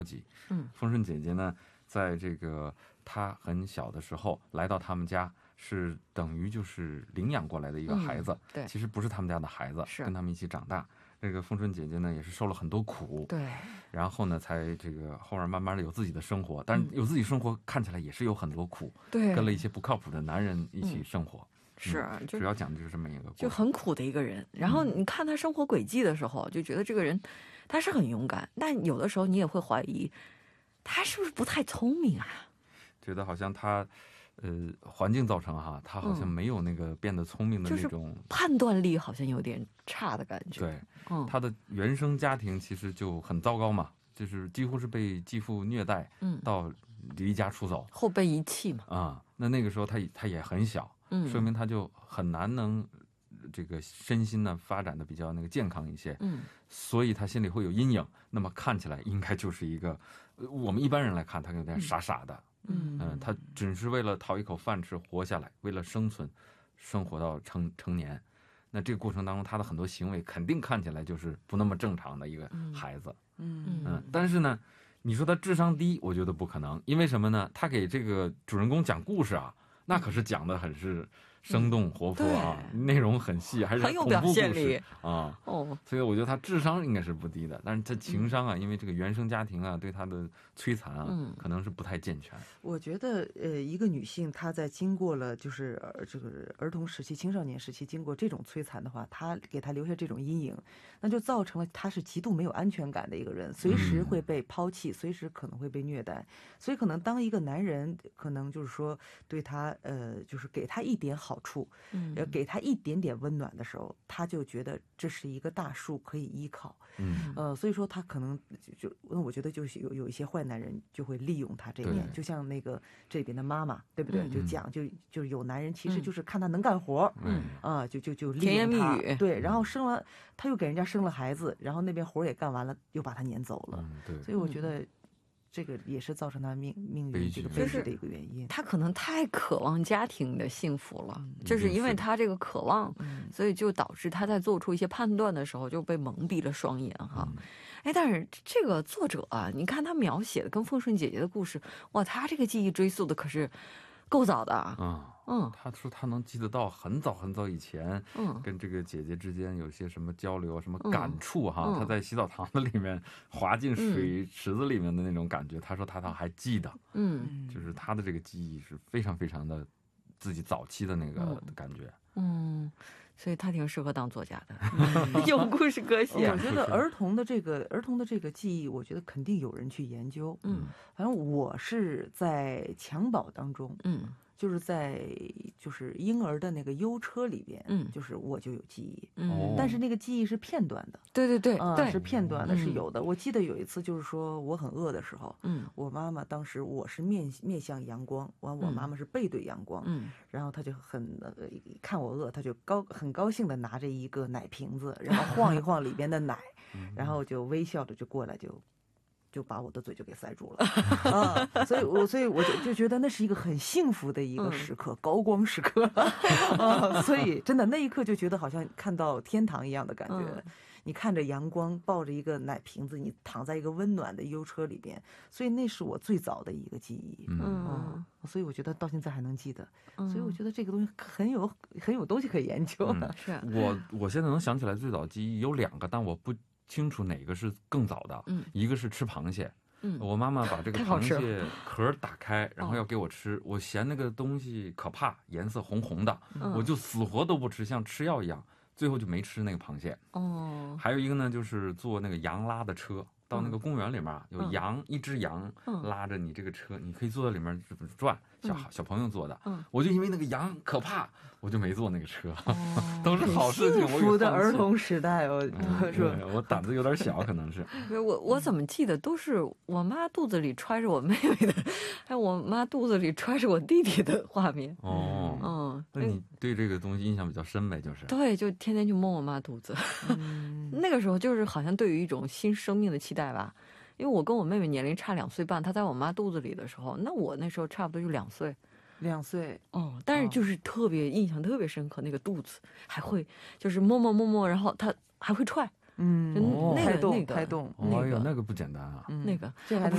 丰顺姐姐呢，在这个她很小的时候来到他们家，是等于就是领养过来的一个孩子， 对， 其实不是他们家的孩子，跟他们一起长大。这个丰顺姐姐呢，也是受了很多苦， 对， 然后呢，才这个后面慢慢的有自己的生活，但是有自己生活看起来也是有很多苦， 对， 跟了一些不靠谱的男人一起生活。 是， 主要讲的就是这么一个故事， 就很苦的一个人。然后你看他生活轨迹的时候，就觉得这个人他是很勇敢，但有的时候你也会怀疑他是不是不太聪明啊？ 觉得好像他，环境造成哈，他好像没有那个变得聪明的那种、 判断力，好像有点差的感觉。 对，他的原生家庭其实就很糟糕嘛，就是几乎是被继父虐待，到离家出走， 后被遗弃嘛。 啊，那个时候他也很小。说明他就很难能这个身心呢发展的比较那个健康一些，所以他心里会有阴影。那么看起来应该就是一个我们一般人来看他有点傻傻的，他只是为了讨一口饭吃活下来，为了生存生活到成年。那这个过程当中他的很多行为肯定看起来就是不那么正常的一个孩子，但是呢你说他智商低，我觉得不可能。因为什么呢？他给这个主人公讲故事啊，那可是讲的很是生动活泼啊，内容很细，还是很有表现力啊。所以我觉得他智商应该是不低的，但是他情商啊，因为这个原生家庭啊对他的摧残啊，可能是不太健全。 我觉得一个女性她在经过了就是这个儿童时期、青少年时期经过这种摧残的话，她给她留下这种阴影，那就造成了她是极度没有安全感的一个人，随时会被抛弃，随时可能会被虐待。所以可能当一个男人可能就是说对她就是给她一点好处，给她一点点温暖的时候，她就觉得这是一个大树可以依靠。所以说她可能我觉得就是有一些坏男人就会利用她这一点，就像那个这边的妈妈，对不对？就讲就有男人其实就是看她能干活，就利用她，对，然后生完他又给人家生了孩子，然后那边活也干完了，又把他撵走了。所以我觉得这个也是造成他命运这个悲剧的一个原因。 他可能太渴望家庭的幸福了，就是因为他这个渴望，所以就导致他在做出一些判断的时候就被蒙蔽了双眼哈。但是这个作者啊，你看他描写的跟丰顺姐姐的故事，哇，他这个记忆追溯的可是够早的啊。 他说他能记得到很早很早以前，跟这个姐姐之间有些什么交流、什么感触哈。他在洗澡堂子里面滑进水池子里面的那种感觉，他说他倒还记得。就是他的这个记忆是非常非常的自己早期的那个感觉。 所以他挺适合当作家的，有故事可写。 我觉得儿童的这个记忆，我觉得肯定有人去研究。反正我是在襁褓当中，就是在就是婴儿的那个优车里边，就是我就有记忆，但是那个记忆是片段的， 对， 是片段的，是有的。我记得有一次就是说我很饿的时候，我妈妈当时我是面向阳光，我妈妈是背对阳光，然后她就看我饿，她就很高兴的拿着一个奶瓶子，然后晃一晃里边的奶，然后就微笑着就过来就把我的嘴就给塞住了所以我就觉得那是一个很幸福的一个时刻，高光时刻所以真的那一刻就觉得好像看到天堂一样的感觉。你看着阳光，抱着一个奶瓶子，你躺在一个温暖的优车里边，所以那是我最早的一个记忆。所以我觉得到现在还能记得，所以我觉得这个东西很有东西可以研究的。 是我现在能想起来最早记忆有2个，但我不清楚哪个是更早的。一个是吃螃蟹，我妈妈把这个螃蟹壳打开，然后要给我吃，我嫌那个东西可怕，颜色红红的，我就死活都不吃，像吃药一样，最后就没吃那个螃蟹。还有一个呢，就是坐那个羊拉的车，到那个公园里面有羊，一只羊拉着你这个车，你可以坐在里面转，小朋友坐的。我就因为那个羊可怕，我就没坐那个车。都是好事情。 幸福的儿童时代， 我胆子有点小，可能是。 我怎么记得都是我妈肚子里揣着我妹妹的，还有我妈肚子里揣着我弟弟的画面。 那你对这个东西印象比较深呗？就是对，就天天去摸我妈肚子。那个时候就是好像对于一种新生命的期待吧，因为我跟我妹妹年龄差2岁半，她在我妈肚子里的时候，那我那时候差不多就2岁。但是就是特别印象特别深刻，那个肚子还会就是摸，然后她还会踹。那个胎动， 那个不简单啊。 那个这还能